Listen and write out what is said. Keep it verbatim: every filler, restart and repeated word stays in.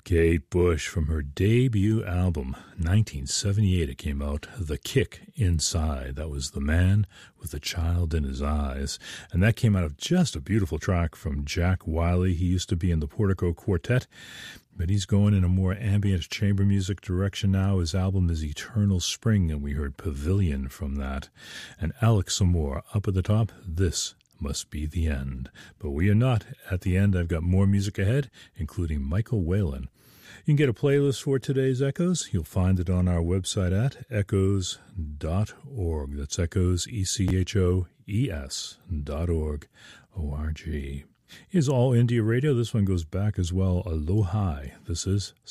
Kate Bush, from her debut album, nineteen seventy-eight, it came out, The Kick Inside. That was The Man with a Child in His Eyes. And that came out of just a beautiful track from Jack Wiley. He used to be in the Portico Quartet, but he's going in a more ambient chamber music direction now. His album is Eternal Spring, and we heard Pavilion from that. And Alex Amore, up at the top, This Must Be the End. But we are not at the end. I've got more music ahead, including Michael Whalen. You can get a playlist for today's Echoes. You'll find it on our website at echoes dot org. That's Echoes, E C H O E S dot org, O R G. Is All India Radio. This one goes back as well. Aloha. This is